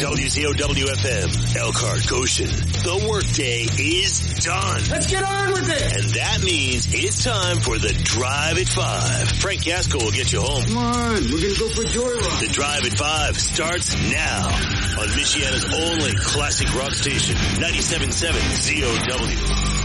WZOW-FM, Elkhart, Goshen. The workday is done. Let's get on with it. And that means it's time for the Drive at 5. Frank Gaskell will get you home. Come on, we're going to go for a joyride. The Drive at 5 starts now on Michiana's only classic rock station, 97.7 ZOW.